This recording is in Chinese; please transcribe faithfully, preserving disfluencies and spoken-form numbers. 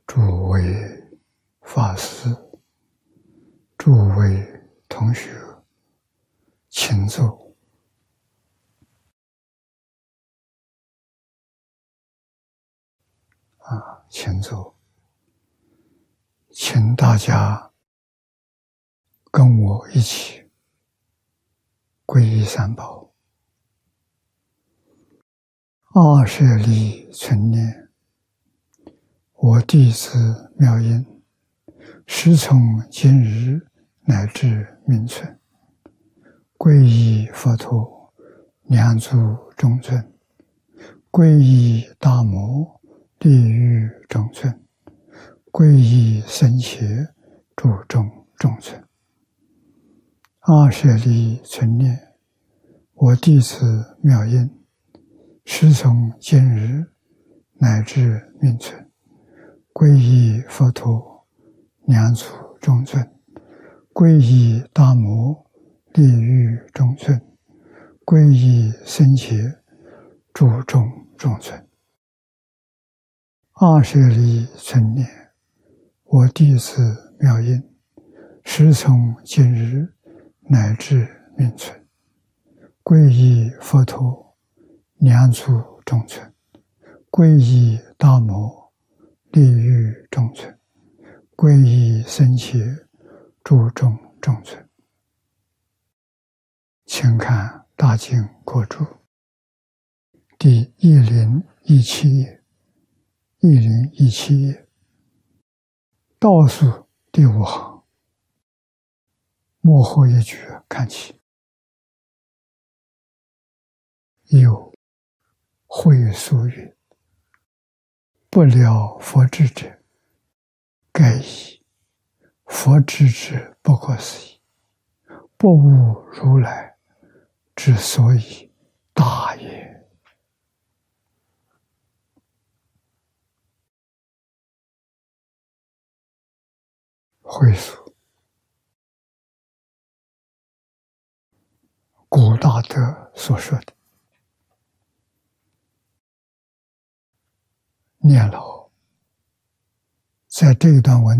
诸位法师、诸位同学，请坐。啊，请坐。请大家跟我一起皈依三宝。二舍利存念，我弟子妙音，时从今日乃至命存，皈依佛陀，两足中尊；皈依大摩，利欲中尊；皈依僧伽，注重中尊。二舍利存念，我弟子妙音，时从今日乃至命存，皈依佛陀，两足中尊；皈依大摩，利欲中尊；皈依僧伽，注重中尊。二舍利存念，我弟子妙音，时从今日乃至命存，皈依佛陀，两足中尊；皈依大摩，利欲中尊；皈依僧伽，注重中尊。请看大经国注第一零一七页，一零一七页倒数第五行末后一句看起，有会疏语，不了佛智者，盖以佛智之不可思议，不悟如来之所以大也。会疏，古大德所说的，念老在这一段文